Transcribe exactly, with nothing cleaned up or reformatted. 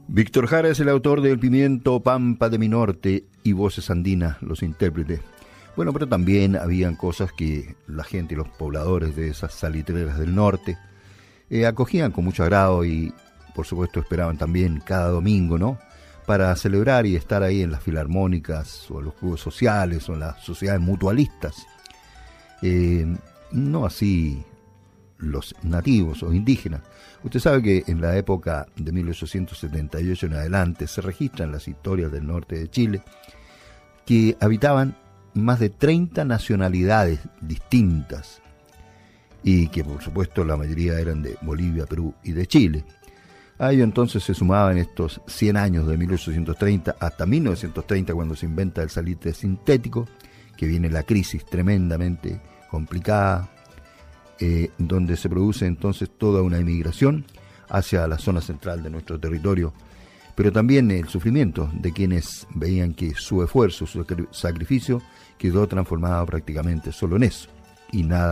Víctor Jara es el autor del Pimiento Pampa de mi Norte y Voces Andinas, los intérpretes. Bueno, pero también habían cosas que la gente y los pobladores de esas salitreras del norte eh, acogían con mucho agrado y, por supuesto, esperaban también cada domingo, ¿no?, para celebrar y estar ahí en las filarmónicas o en los clubes sociales o en las sociedades mutualistas. Eh, no así los nativos o indígenas. Usted sabe que en la época de mil ochocientos setenta y ocho en adelante se registran las historias del norte de Chile que habitaban más de treinta nacionalidades distintas y que por supuesto la mayoría eran de Bolivia, Perú y de Chile. A ello entonces se sumaban estos cien años de mil ochocientos treinta hasta mil novecientos treinta, cuando se inventa el salitre sintético, que viene la crisis tremendamente complicada, eh, donde se produce entonces toda una emigración hacia la zona central de nuestro territorio, pero también el sufrimiento de quienes veían que su esfuerzo, su sacrificio quedó transformado prácticamente solo en eso y nada